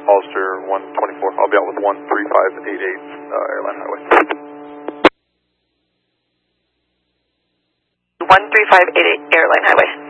Hollister 124. I'll be out with 13588 Airline Highway. 13588 Airline Highway.